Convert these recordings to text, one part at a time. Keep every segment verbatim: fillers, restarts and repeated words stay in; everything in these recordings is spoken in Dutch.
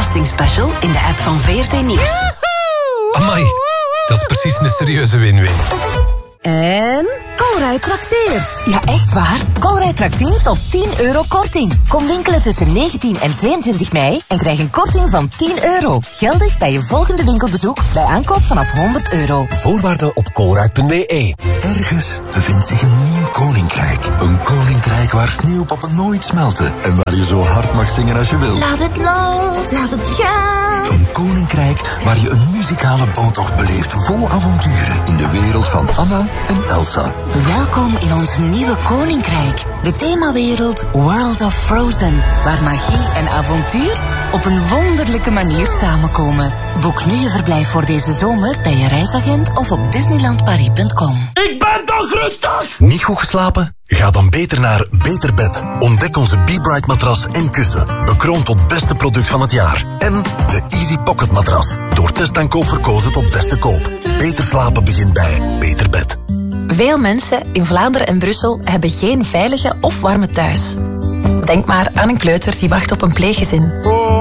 belastingspecial in de app van V R T Nieuws. Amai, dat is precies een serieuze win-win. En Colruyt trakteert. Ja, echt waar. Colruyt trakteert op tien euro korting. Kom winkelen tussen negentien en tweeëntwintig mei en krijg een korting van tien euro. Geldig bij je volgende winkelbezoek bij aankoop vanaf honderd euro. Voorwaarden op colruyt punt b e. Ergens bevindt zich een nieuw koninkrijk. Een koninkrijk waar sneeuwpoppen nooit smelten en waar je zo hard mag zingen als je wil. Laat het los, laat het gaan. Een koninkrijk waar je een muzikale boottocht beleeft vol avonturen in de wereld van Anna en Elsa. Welkom in ons nieuwe koninkrijk. De themawereld World of Frozen. Waar magie en avontuur op een wonderlijke manier samenkomen. Boek nu je verblijf voor deze zomer bij je reisagent of op disneyland paris punt com. Ik ben toch rustig! Niet goed geslapen? Ga dan beter naar Beter Bed. Ontdek onze Be Bright matras en kussen. Bekroond tot beste product van het jaar. En de Easy Pocket matras. Door test en koop verkozen tot beste koop. Beter slapen begint bij Beter Bed. Veel mensen in Vlaanderen en Brussel hebben geen veilige of warme thuis. Denk maar aan een kleuter die wacht op een pleeggezin.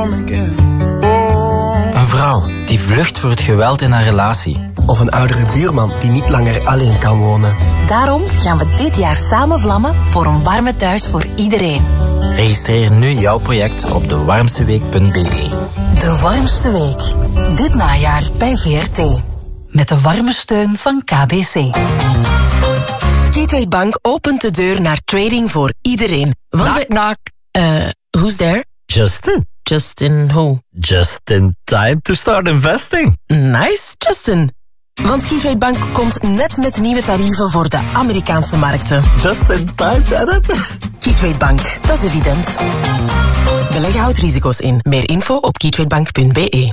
Een vrouw die vlucht voor het geweld in haar relatie. Of een oudere buurman die niet langer alleen kan wonen. Daarom gaan we dit jaar samen vlammen voor een warme thuis voor iedereen. Registreer nu jouw project op de warmste week punt b e. De warmste week. Dit najaar bij V R T. Met de warme steun van K B C. Keytrade Bank opent de deur naar trading voor iedereen. Want knock, knock. Uh, who's there? Justin. Justin who? Just in time to start investing. Nice, Justin. Want Keytrade Bank komt net met nieuwe tarieven voor de Amerikaanse markten. Just in time, Philip. Keytrade Bank, dat is evident. Beleggen houdt risico's in. Meer info op keytradebank punt b e.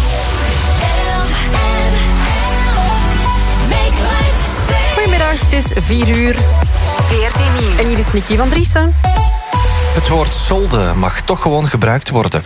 Goedemiddag, het is vier uur. V R T Nieuws. En hier is Nicky van Driessen. Het woord solde mag toch gewoon gebruikt worden.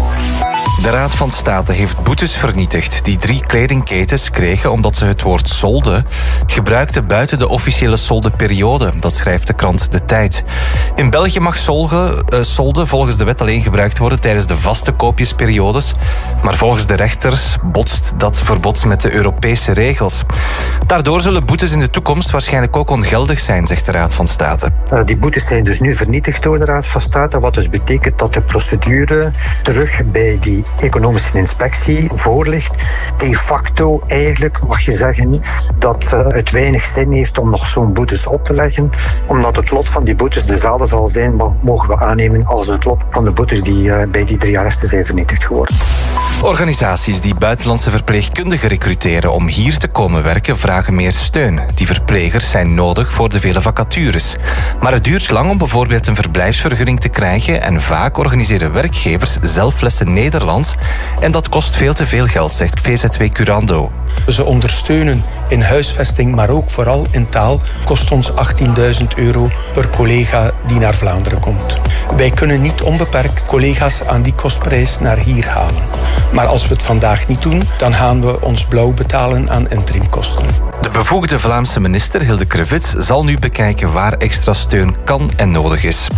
De Raad van State heeft boetes vernietigd die drie kledingketens kregen omdat ze het woord solde gebruikten buiten de officiële soldeperiode. Dat schrijft de krant De Tijd. In België mag solde, uh, solde volgens de wet alleen gebruikt worden tijdens de vaste koopjesperiodes. Maar volgens de rechters botst dat verbod met de Europese regels. Daardoor zullen boetes in de toekomst waarschijnlijk ook ongeldig zijn, zegt de Raad van State. Uh, die boetes zijn dus nu vernietigd door de Raad van State, wat dus betekent dat de procedure terug bij die economische inspectie voorligt. De facto eigenlijk mag je zeggen dat uh, het weinig zin heeft om nog zo'n boetes op te leggen, omdat het lot van die boetes dezelfde zal zijn, maar mogen we aannemen als het lot van de boetes die uh, bij die drie arresten zijn vernietigd geworden. Organisaties die buitenlandse verpleegkundigen recruteren om hier te komen werken vragen meer steun. Die verplegers zijn nodig voor de vele vacatures. Maar het duurt lang om bijvoorbeeld een verblijfsvergunning te krijgen en vaak organiseren werkgevers zelf lessen Nederlands en dat kost veel te veel geld, zegt V Z W Curando. Ze ondersteunen in huisvesting, maar ook vooral in taal, kost ons achttienduizend euro per collega die naar Vlaanderen komt. Wij kunnen niet onbeperkt collega's aan die kostprijs naar hier halen. Maar als we het vandaag niet doen, dan gaan we ons blauw betalen aan interimkosten. De bevoegde Vlaamse minister Hilde Krevits zal nu bekijken waar extra steun kan en nodig is.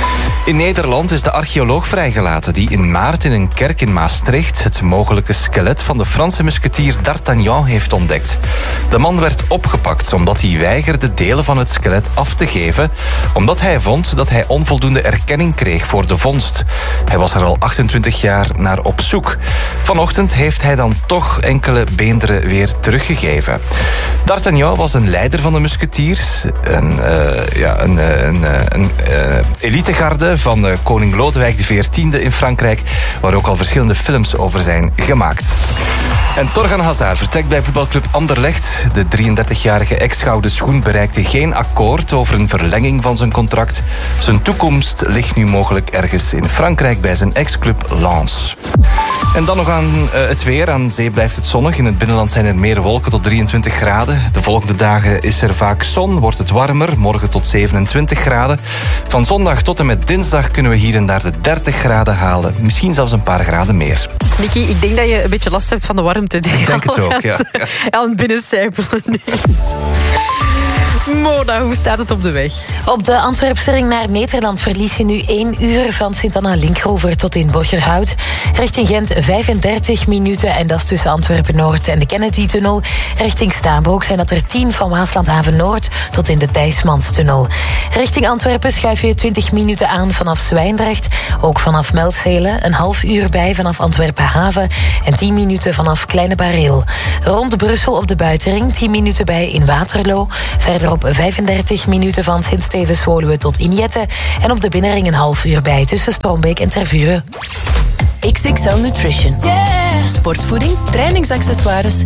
In Nederland is de archeoloog vrijgelaten die in maart in een kerk in Maastricht het mogelijke skelet van de Franse musketier D'Artagnan heeft ontdekt. De man werd opgepakt omdat hij weigerde delen van het skelet af te geven, omdat hij vond dat hij onvoldoende erkenning kreeg voor de vondst. Hij was er al achtentwintig jaar naar op zoek. Vanochtend heeft hij dan toch enkele beenderen weer teruggegeven. D'Artagnan was een leider van de musketiers, een, uh, ja, een, een, een, een uh, elitegarde van uh, koning Lodewijk de veertiende in Frankrijk, waar ook al verschillende films over zijn gemaakt. En Torgan Hazard vertrekt bij voetbalclub Anderlecht. De drieëndertigjarige ex-gouden schoen bereikte geen akkoord over een verlenging van zijn contract. Zijn toekomst ligt nu mogelijk ergens in Frankrijk bij zijn ex-club Lens. En dan nog aan uh, het weer. Aan zee blijft het zonnig. In het binnenland zijn er meer wolken tot drieëntwintig graden. De volgende dagen is er vaak zon, wordt het warmer. Morgen tot zevenentwintig graden. Van zondag tot en met dinsdag kunnen we hier en daar de dertig graden halen. Misschien zelfs een paar graden meer. Nicky, ik denk dat je een beetje last hebt van de warmte. Ik denk het ook, ja. Aan het binnencijpelen is. Mona, hoe staat het op de weg? Op de Antwerpse naar Nederland verlies je nu één uur van Sint-Anna-Linkhover tot in Borgerhout. Richting Gent vijfendertig minuten en dat is tussen Antwerpen-Noord en de Kennedy-tunnel. Richting Staanbroek zijn dat er tien van Waaslandhaven-Noord tot in de Thijsmanstunnel. Richting Antwerpen schuif je twintig minuten aan vanaf Zwijndrecht. Ook vanaf Meldzelen, een half uur bij vanaf Antwerpen-Haven en tien minuten vanaf Kleine Bareel. Rond Brussel op de Buitenring, tien minuten bij in Waterloo. Verderop vijfendertig minuten van Sint-Stevens-Woluwe tot Injette. En op de Binnenring een half uur bij tussen Strombeek en Tervuren. X X L Nutrition. Yeah. Sportvoeding, trainingsaccessoires